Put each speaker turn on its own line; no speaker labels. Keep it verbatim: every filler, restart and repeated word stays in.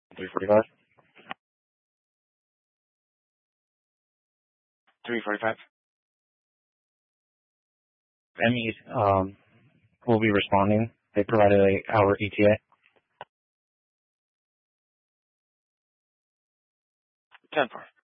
three forty-five.
three forty-five.
M E um, will be responding. They provided a hour E T A.
ten four.